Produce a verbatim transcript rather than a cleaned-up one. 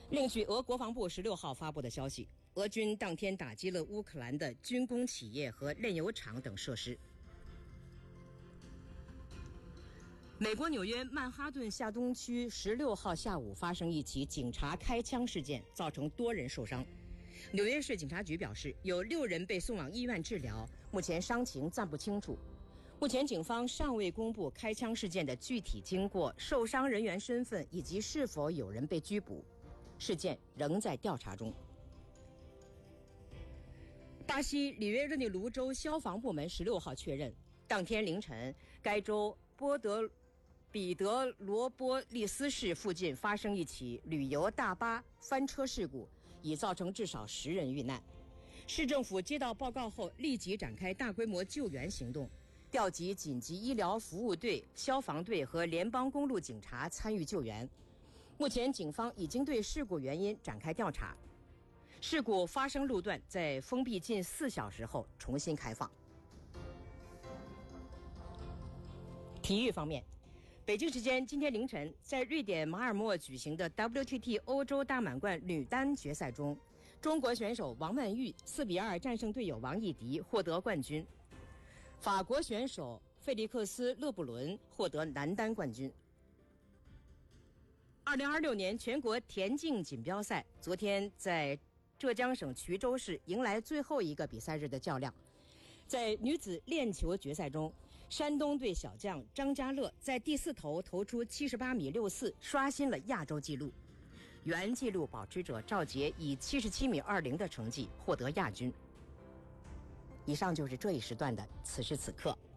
另据俄国防部十六号发布的消息，俄军当天打击了乌克兰的军工企业和炼油厂等设施。美国纽约曼哈顿下东区十六号下午发生一起警察开枪事件，造成多人受伤。纽约市警察局表示，有六人被送往医院治疗，目前伤情暂不清楚。目前警方尚未公布开枪事件的具体经过、受伤人员身份以及是否有人被拘捕，事件仍在调查中。巴西里约热内卢州消防部门十六号确认，当天凌晨，该州波德彼得罗波利斯市附近发生一起旅游大巴翻车事故，已造成至少十人遇难。市政府接到报告后，立即展开大规模救援行动，调集紧急医疗服务队、消防队和联邦公路警察参与救援。目前警方已经对事故原因展开调查。事故发生路段在封闭近四小时后重新开放。体育方面，北京时间今天凌晨，在瑞典马尔默举行的 W T T 欧洲大满贯女单决赛中，中国选手王曼玉四比二战胜队友王艺迪，获得冠军。法国选手费利克斯·勒布伦获得男单冠军。二零二六年全国田径锦标赛昨天在浙江省衢州市迎来最后一个比赛日的较量。在女子链球决赛中，山东队小将张家乐在第四投投出七十八米六四，刷新了亚洲纪录。原纪录保持者赵杰以七十七米二零的成绩获得亚军。以上就是这一时段的此时此刻。